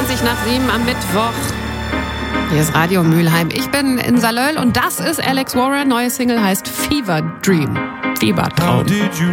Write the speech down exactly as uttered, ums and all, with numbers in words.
zwanzig nach sieben am Mittwoch. Hier ist Radio Mülheim. Ich bin in Salöl und das ist Alex Warren. Neue Single heißt Fever Dream. Fiebertraum.